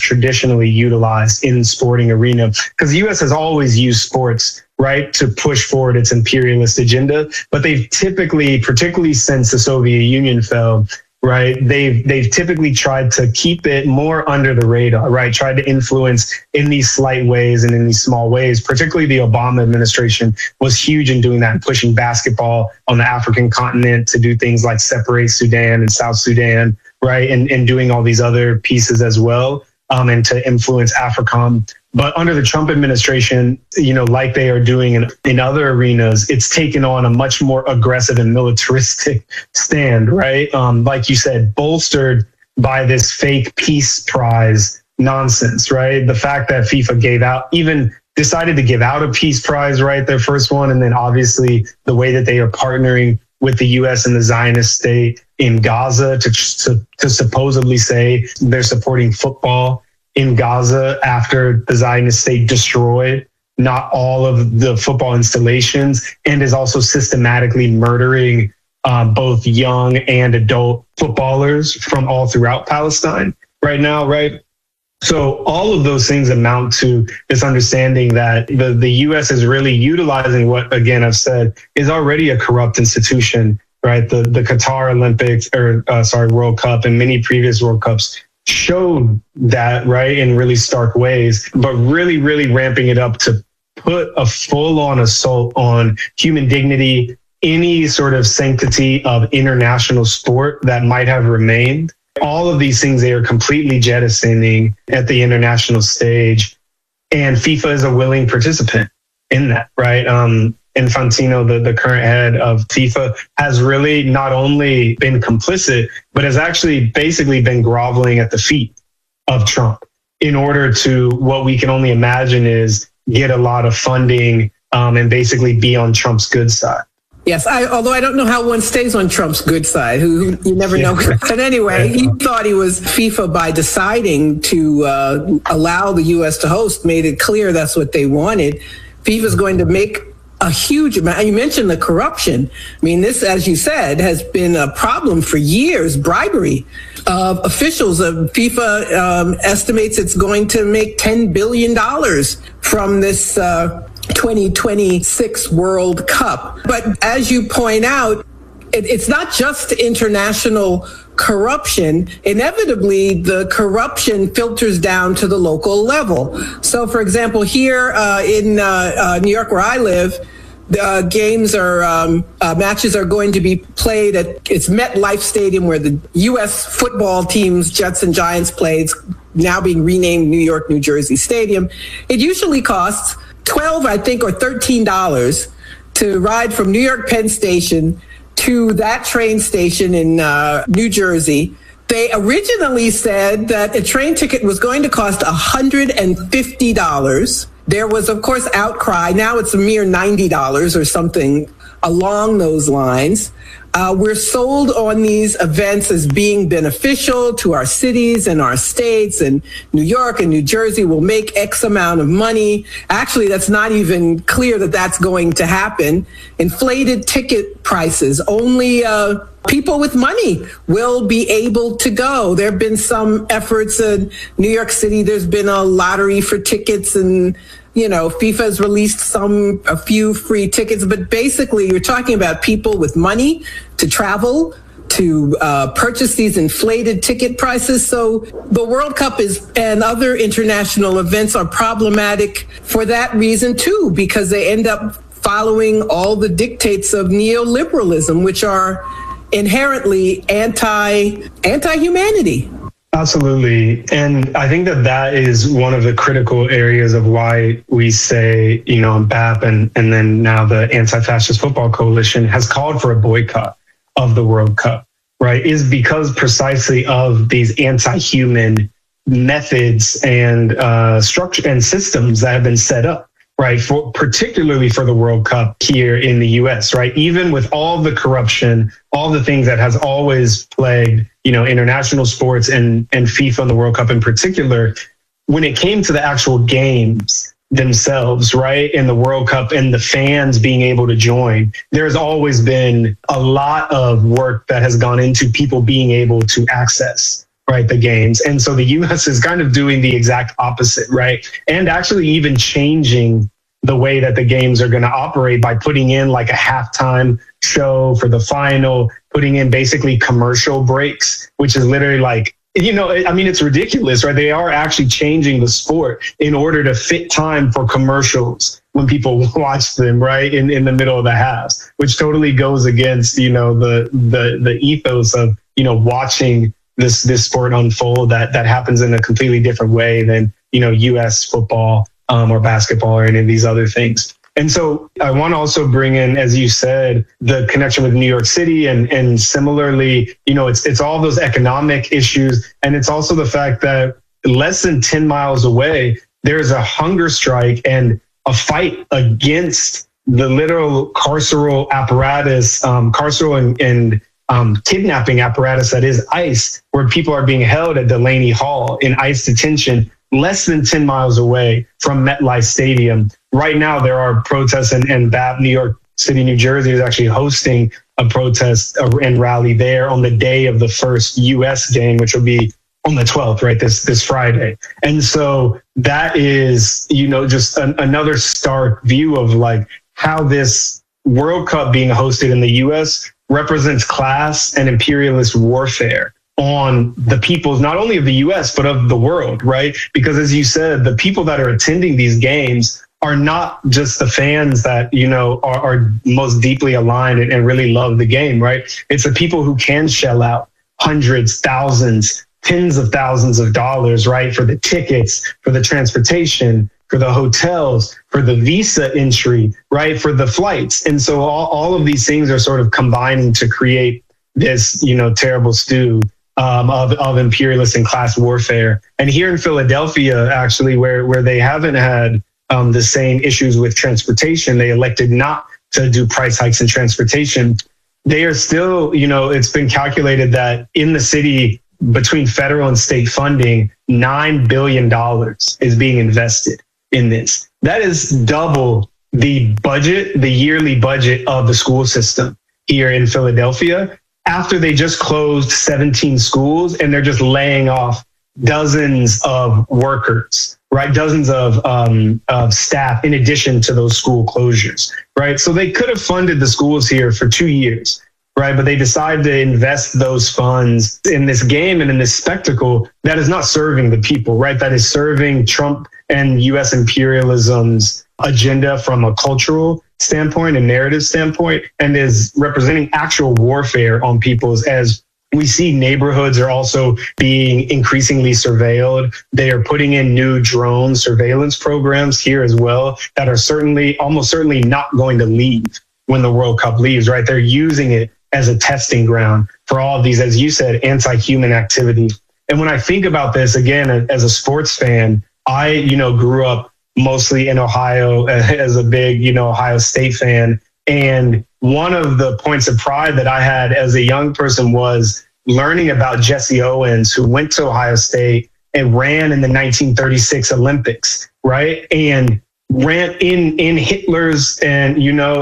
traditionally utilized in sporting arena, because the U.S. has always used sports, right, to push forward its imperialist agenda. But they've typically, particularly since the Soviet Union fell, right, they've typically tried to keep it more under the radar, right, tried to influence in these slight ways and in these small ways. Particularly the Obama administration was huge in doing that, and pushing basketball on the African continent to do things like separate Sudan and South Sudan, right, and doing all these other pieces as well, and to influence AFRICOM. But under the Trump administration, you know, like they are doing in other arenas, it's taken on a much more aggressive and militaristic stand, right? Like you said, bolstered by this fake peace prize nonsense, right? The fact that FIFA decided to give out a peace prize, right? Their first one. And then obviously the way that they are partnering with the U.S. and the Zionist state in Gaza to supposedly say they're supporting football in Gaza after the Zionist state destroyed not all of the football installations, and is also systematically murdering both young and adult footballers from all throughout Palestine right now, right? So all of those things amount to this understanding that the U.S. is really utilizing what, again, I've said, is already a corrupt institution, right? The Qatar Olympics, World Cup, and many previous World Cups showed that, right, in really stark ways, but really, really ramping it up to put a full-on assault on human dignity, any sort of sanctity of international sport that might have remained. All of these things they are completely jettisoning at the international stage, and FIFA is a willing participant in that, right? Infantino, the current head of FIFA, has really not only been complicit, but has actually basically been groveling at the feet of Trump in order to, what we can only imagine is, get a lot of funding and basically be on Trump's good side. Yes, although I don't know how one stays on Trump's good side, who you never know. But anyway, he thought he was FIFA by deciding to allow the U.S. to host, made it clear that's what they wanted. FIFA's going to make a huge amount. You mentioned the corruption. I mean, this, as you said, has been a problem for years. Bribery of officials of FIFA estimates it's going to make $10 billion from this 2026 World Cup. But as you point out, it's not just international corruption. Inevitably, the corruption filters down to the local level. So, for example, here in New York, where I live, the games matches are going to be played at it's MetLife Stadium, where the U.S. football teams, Jets and Giants, play. It's now being renamed New York, New Jersey Stadium. It usually costs $12, I think, or $13 to ride from New York Penn Station to that train station in New Jersey. They originally said that a train ticket was going to cost $150. There was, of course, outcry. Now it's a mere $90 or something along those lines. We're sold on these events as being beneficial to our cities and our states, and New York and New Jersey will make X amount of money. Actually, that's not even clear that that's going to happen. Inflated ticket prices. Only people with money will be able to go. There have been some efforts in New York City. There's been a lottery for tickets, and you know, FIFA has released a few free tickets, but basically you're talking about people with money to travel, to purchase these inflated ticket prices. So the World Cup and other international events are problematic for that reason too, because they end up following all the dictates of neoliberalism, which are inherently anti-humanity. Absolutely. And I think that is one of the critical areas of why we say, you know, BAP and then now the Anti-Fascist Football Coalition has called for a boycott of the World Cup, right? Is because precisely of these anti-human methods and structure and systems that have been set up, right? Particularly for the World Cup here in the US, right? Even with all the corruption, all the things that has always plagued, you know, international sports and FIFA and the World Cup in particular, when it came to the actual games themselves, right, and the World Cup and the fans being able to join, there's always been a lot of work that has gone into people being able to access right, the games. And so the US is kind of doing the exact opposite, right? And actually even changing the way that the games are going to operate by putting in like a halftime show for the final, putting in basically commercial breaks, which is literally like, I mean, it's ridiculous, right? They are actually changing the sport in order to fit time for commercials when people watch them, right, in the middle of the halves, which totally goes against, the ethos of, watching this sport unfold that happens in a completely different way than, US football or basketball or any of these other things. And so I want to also bring in, as you said, the connection with New York City and similarly, it's all those economic issues. And it's also the fact that less than 10 miles away, there's a hunger strike and a fight against the literal carceral apparatus, carceral and kidnapping apparatus that is ICE, where people are being held at Delaney Hall in ICE detention less than 10 miles away from MetLife Stadium. Right now, there are protests and BAP, New York City, New Jersey is actually hosting a protest and rally there on the day of the first U.S. game, which will be on the 12th, right, this Friday. And so that is, just another stark view of like how this World Cup being hosted in the U.S. represents class and imperialist warfare on the peoples, not only of the US, but of the world, right? Because as you said, the people that are attending these games are not just the fans that, are most deeply aligned and really love the game, right? It's the people who can shell out hundreds, thousands, tens of thousands of dollars, right? For the tickets, for the transportation, for the hotels, for the visa entry, right? For the flights. And so all of these things are sort of combining to create this, terrible stew of imperialist and class warfare. And here in Philadelphia, actually, where they haven't had the same issues with transportation, they elected not to do price hikes in transportation. They are still, it's been calculated that in the city, between federal and state funding, $9 billion is being invested in this. That is double the yearly budget of the school system here in Philadelphia, after they just closed 17 schools and they're just laying off dozens of workers, right? Dozens of staff in addition to those school closures, right? So they could have funded the schools here for 2 years, right? But they decided to invest those funds in this game and in this spectacle that is not serving the people, right? That is serving Trump and US imperialism's agenda from a cultural standpoint and narrative standpoint, and is representing actual warfare on people's, as we see neighborhoods are also being increasingly surveilled. They are putting in new drone surveillance programs here as well that are almost certainly not going to leave when the World Cup leaves, right? They're using it as a testing ground for all of these, as you said, anti-human activity. And when I think about this, again, as a sports fan, I, grew up mostly in Ohio as a big, Ohio State fan. And one of the points of pride that I had as a young person was learning about Jesse Owens, who went to Ohio State and ran in the 1936 Olympics, right? And ran in Hitler's and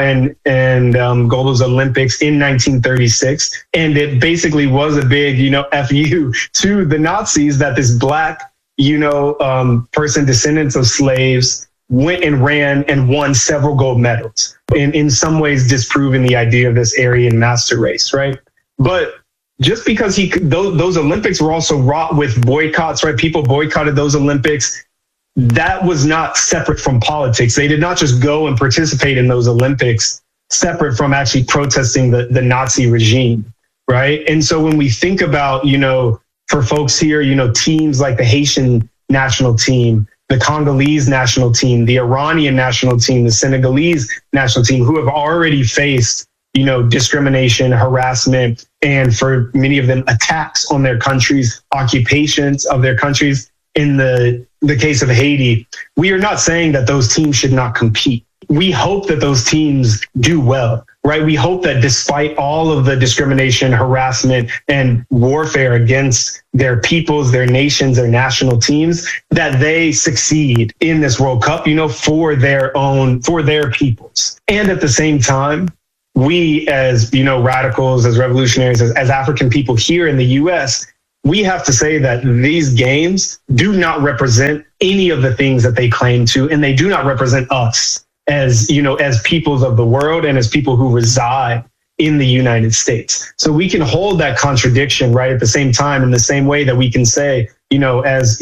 Gold's Olympics in 1936. And it basically was a big, FU to the Nazis that this black person, descendants of slaves, went and ran and won several gold medals, in some ways disproving the idea of this Aryan master race, right? But just because those Olympics were also wrought with boycotts, right? People boycotted those Olympics. That was not separate from politics. They did not just go and participate in those Olympics separate from actually protesting the Nazi regime, right? And so when we think about, for folks here, teams like the Haitian national team, the Congolese national team, the Iranian national team, the Senegalese national team, who have already faced, discrimination, harassment, and for many of them, attacks on their countries, occupations of their countries. In the case of Haiti, we are not saying that those teams should not compete. We hope that those teams do well, right? We hope that despite all of the discrimination, harassment, and warfare against their peoples, their nations, their national teams, that they succeed in this World Cup, for their peoples. And at the same time, we as, radicals, as revolutionaries, as African people here in the US, we have to say that these games do not represent any of the things that they claim to, and they do not represent us as, as peoples of the world and as people who reside in the United States. So we can hold that contradiction right at the same time, in the same way that we can say, as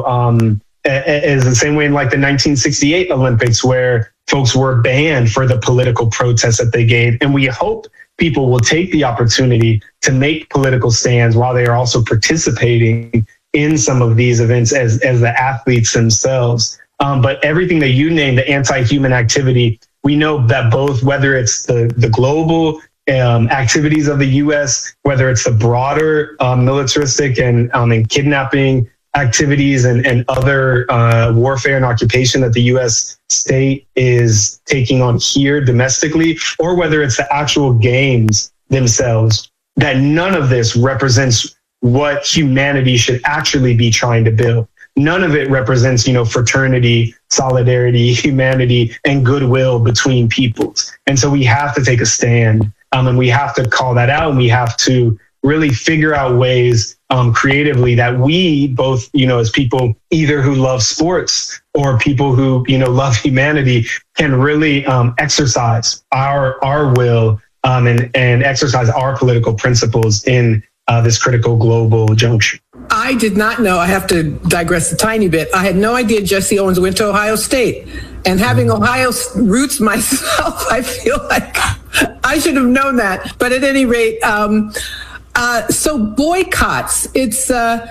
the same way in like the 1968 Olympics, where folks were banned for the political protests that they gave. And we hope people will take the opportunity to make political stands while they are also participating in some of these events as the athletes themselves. But everything that you named, the anti-human activity, we know that both, whether it's the global activities of the U.S., whether it's the broader militaristic and kidnapping activities and other warfare and occupation that the U.S. state is taking on here domestically, or whether it's the actual games themselves, that none of this represents what humanity should actually be trying to build. None of it represents, fraternity, solidarity, humanity, and goodwill between peoples. And so we have to take a stand, and we have to call that out, and we have to really figure out ways creatively that we both, as people either who love sports or people who, love humanity, can really exercise our will and exercise our political principles in this critical global juncture. I did not know, I have to digress a tiny bit. I had no idea Jesse Owens went to Ohio State. And having Ohio roots myself, I feel like I should have known that. But at any rate, so boycotts, it's,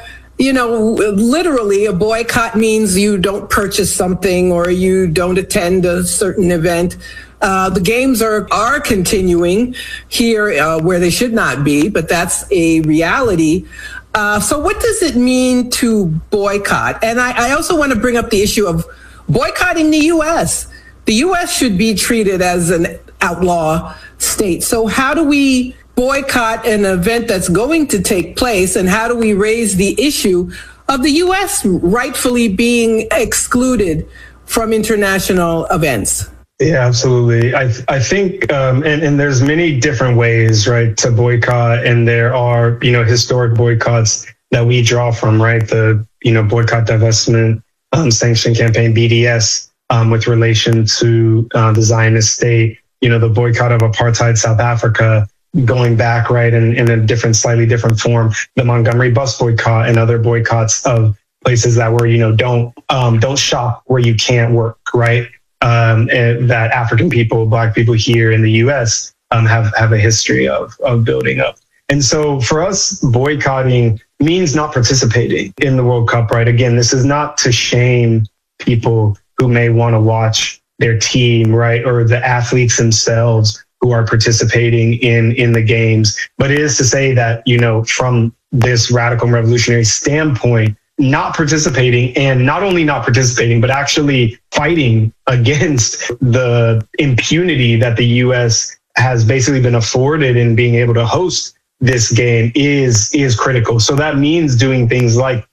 literally a boycott means you don't purchase something or you don't attend a certain event. The games are continuing here where they should not be, but that's a reality. So what does it mean to boycott? And I also want to bring up the issue of boycotting the U.S. The U.S. should be treated as an outlaw state. So how do we boycott an event that's going to take place, and how do we raise the issue of the U.S. rightfully being excluded from international events? Yeah, absolutely. I think, and there's many different ways, right, to boycott, and there are, historic boycotts that we draw from, right? The, boycott, divestment, sanction campaign, BDS, with relation to the Zionist state, the boycott of apartheid South Africa, going back, right, in a different, slightly different form, the Montgomery bus boycott and other boycotts of places that were, don't shop where you can't work, right? And that African people, Black people here in the U.S. Have a history of building up. And so for us, boycotting means not participating in the World Cup, right? Again, this is not to shame people who may want to watch their team, right, or the athletes themselves who are participating in the games, but it is to say that, from this radical and revolutionary standpoint, not participating, and not only not participating, but actually fighting against the impunity that the U.S. has basically been afforded in being able to host this game is critical. So that means doing things like,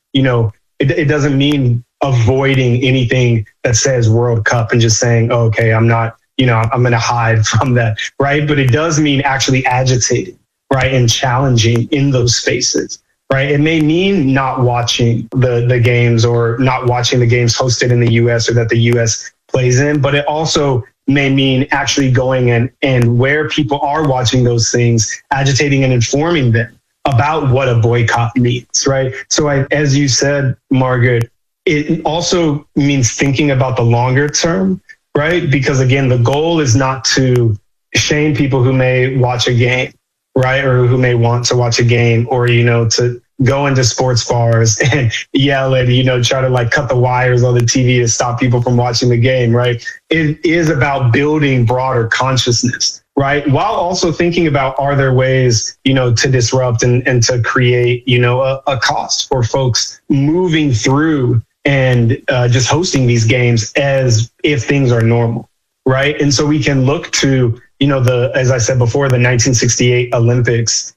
it doesn't mean avoiding anything that says World Cup and just saying, oh, okay, I'm not, I'm going to hide from that, right? But it does mean actually agitating, right, and challenging in those spaces. Right. It may mean not watching the games or not watching the games hosted in the U.S. or that the U.S. plays in, but it also may mean actually going and where people are watching those things, agitating and informing them about what a boycott means. Right. So as you said, Margaret, it also means thinking about the longer term. Right. Because, again, the goal is not to shame people who may watch a game. Right. Or who may want to watch a game, or, to go into sports bars and yell at, try to cut the wires on the TV to stop people from watching the game. Right. It is about building broader consciousness. Right. While also thinking about, are there ways, to disrupt and to create, a cost for folks moving through and just hosting these games as if things are normal. Right. And so we can look to, as I said before, the 1968 Olympics,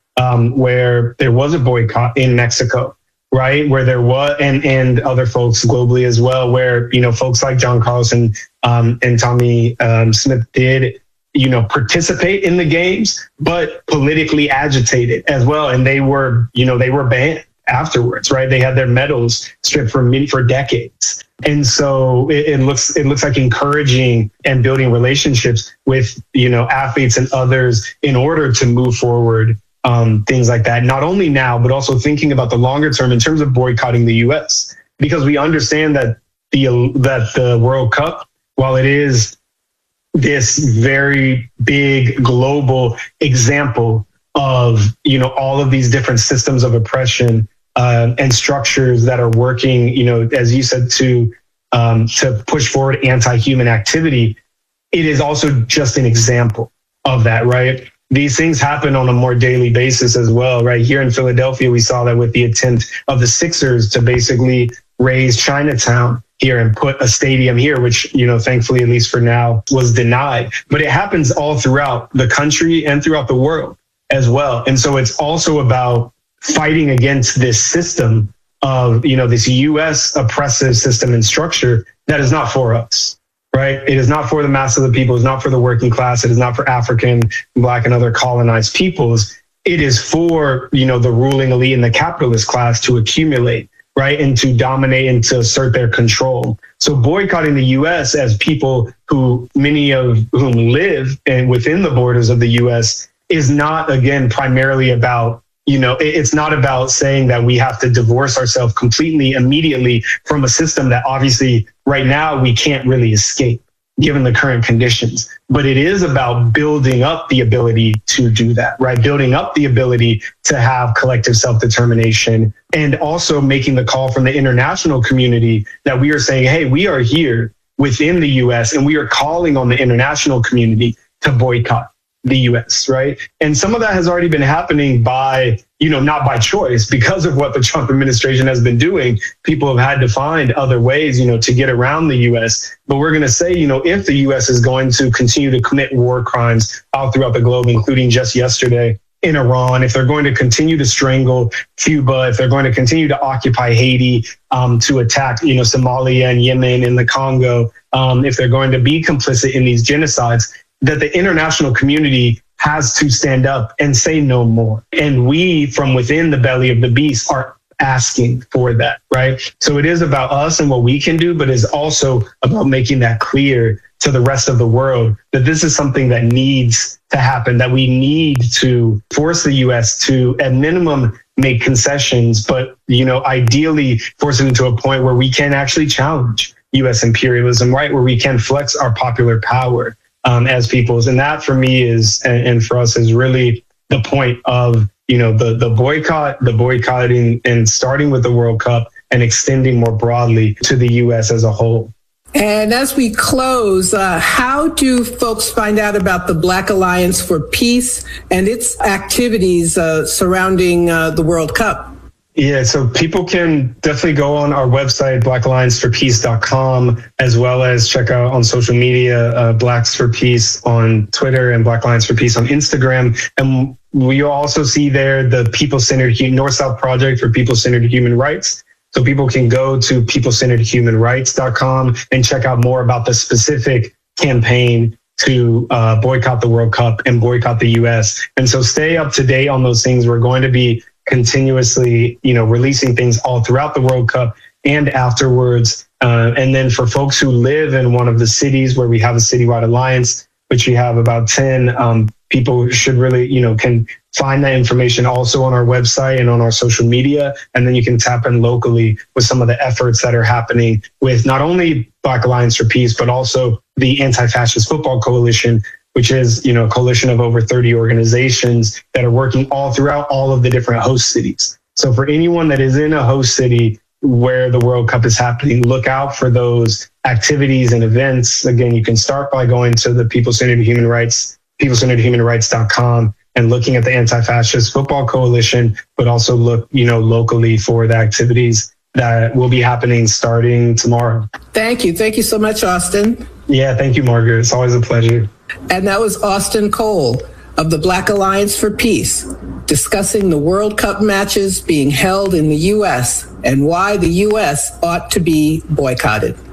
where there was a boycott in Mexico, right? Where there was, and other folks globally as well, where, folks like John Carlos and Tommy Smith did, participate in the games, but politically agitated as well. And they were banned, afterwards, right? They had their medals stripped for decades. And so it looks like encouraging and building relationships with, athletes and others in order to move forward, things like that. Not only now, but also thinking about the longer term in terms of boycotting the US, because we understand that the World Cup, while it is this very big global example of, all of these different systems of oppression, and structures that are working, as you said, to push forward anti-human activity, it is also just an example of that, right? These things happen on a more daily basis as well, right? Here in Philadelphia, we saw that with the attempt of the Sixers to basically raise Chinatown here and put a stadium here, which, thankfully, at least for now, was denied. But it happens all throughout the country and throughout the world as well. And so it's also about fighting against this system of, this U.S. oppressive system and structure that is not for us, right? It is not for the mass of the people. It's not for the working class. It is not for African, Black, and other colonized peoples. It is for, the ruling elite and the capitalist class to accumulate, right? And to dominate and to assert their control. So boycotting the U.S. as people who, many of whom live within the borders of the U.S. is not, again, primarily about, it's not about saying that we have to divorce ourselves completely, immediately from a system that obviously right now we can't really escape given the current conditions. But it is about building up the ability to do that, right? Building up the ability to have collective self-determination, and also making the call from the international community that we are saying, hey, we are here within the U.S. and we are calling on the international community to boycott the U.S., right? And some of that has already been happening by, not by choice, because of what the Trump administration has been doing. People have had to find other ways, to get around the U.S. But we're going to say, if the U.S. is going to continue to commit war crimes all throughout the globe, including just yesterday in Iran, if they're going to continue to strangle Cuba, if they're going to continue to occupy Haiti, to attack, Somalia and Yemen and the Congo, if they're going to be complicit in these genocides, that the international community has to stand up and say no more. And we, from within the belly of the beast, are asking for that, right? So it is about us and what we can do, but it's also about making that clear to the rest of the world that this is something that needs to happen, that we need to force the U.S. to, at minimum, make concessions, but, ideally force it into a point where we can actually challenge U.S. imperialism, right? Where we can flex our popular power as peoples. And that for me is, and for us, is really the point of, the boycotting and starting with the World Cup and extending more broadly to the U.S. as a whole. And as we close, how do folks find out about the Black Alliance for Peace and its activities surrounding the World Cup? Yeah, so people can definitely go on our website, blackallianceforpeace.com, as well as check out on social media, Blacks for Peace on Twitter and Black Alliance for Peace on Instagram. And you'll also see there the People-Centered North-South Project for People-Centered Human Rights. So people can go to peoplecenteredhumanrights.com and check out more about the specific campaign to boycott the World Cup and boycott the U.S. And so stay up to date on those things. We're going to be continuously, releasing things all throughout the World Cup and afterwards. And then for folks who live in one of the cities where we have a citywide alliance, which we have about 10, people should really, can find that information also on our website and on our social media. And then you can tap in locally with some of the efforts that are happening with not only Black Alliance for Peace, but also the Anti-Fascist Football Coalition, which is, a coalition of over 30 organizations that are working all throughout all of the different host cities. So for anyone that is in a host city where the World Cup is happening, look out for those activities and events. Again, you can start by going to the People-Centered Human Rights, peoplecenteredhumanrights.com, and looking at the Anti-Fascist Football Coalition, but also look, locally for the activities that will be happening starting tomorrow. Thank you. Thank you so much, Austin. Yeah, thank you, Margaret. It's always a pleasure. And that was Austin Cole of the Black Alliance for Peace, discussing the World Cup matches being held in the U.S. and why the U.S. ought to be boycotted.